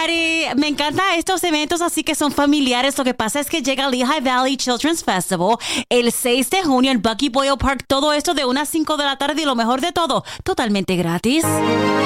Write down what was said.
Patty. Me encantan estos eventos así que son familiares. Lo que pasa es que llega Lehigh Valley Children's Festival el 6 de junio en Bucky Boyle Park. Todo esto de 1 a 5 de la tarde y lo mejor de todo, totalmente gratis.